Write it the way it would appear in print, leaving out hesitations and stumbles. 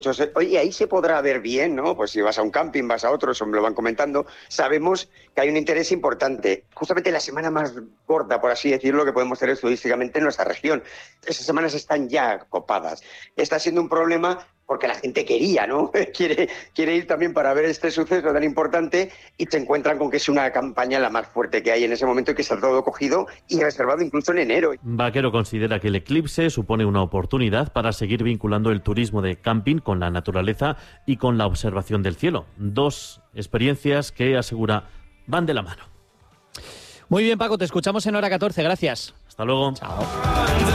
Oye, ahí se podrá ver bien, ¿no? Pues si vas a un camping, vas a otro, eso me lo van comentando. Sabemos que hay un interés importante. Justamente la semana más corta, por así decirlo, que podemos tener turísticamente en nuestra región. Esas semanas están ya copadas. Está siendo un problema porque la gente quería, ¿no? Quiere ir también para ver este suceso tan importante y se encuentran con que es una campaña la más fuerte que hay en ese momento y que está todo cogido y reservado incluso en enero. Vaquero considera que el eclipse supone una oportunidad para seguir vinculando el turismo de camping con la naturaleza y con la observación del cielo. Dos experiencias que, asegura, van de la mano. Muy bien, Paco, te escuchamos en Hora 14. Gracias. Hasta luego. Chao.